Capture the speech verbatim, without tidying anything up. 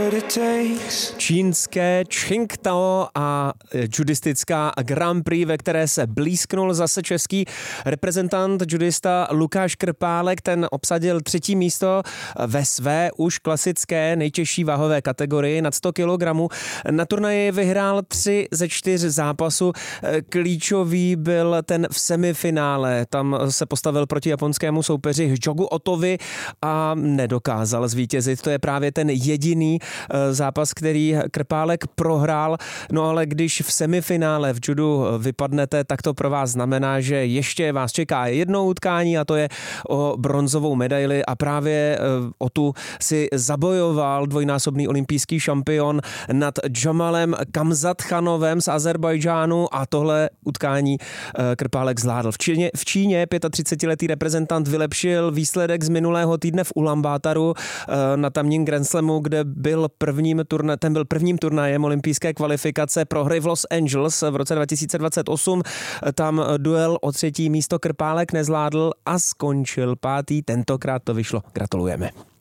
Čínské Qingdao a judistická Grand Prix, ve které se blízknul zase český reprezentant judista Lukáš Krpálek, ten obsadil třetí místo ve své už klasické nejtěžší váhové kategorii nad sto kilogramů. Na turnaji vyhrál tři ze čtyř zápasů. Klíčový byl ten v semifinále. Tam se postavil proti japonskému soupeři Jogu Otovi a nedokázal zvítězit. To je právě ten jediný zápas, který Krpálek prohrál. No ale když v semifinále v judu vypadnete, tak to pro vás znamená, že ještě vás čeká jedno utkání a to je o bronzovou medaili a právě o tu si zabojoval dvojnásobný olympijský šampion nad Jamalem Kamzatchanovem z Azerbajdžánu a tohle utkání Krpálek zvládl. V Číně, v Číně třicetiletý reprezentant vylepšil výsledek z minulého týdne v Ulaanbátaru na tamním Grand Slamu, kde byl prvním turna, ten byl prvním turnajem olympijské kvalifikace pro hry v Los Angeles v roce dva tisíce dvacet osm. Tam duel o třetí místo Krpálek nezvládl a skončil pátý. Tentokrát to vyšlo. Gratulujeme.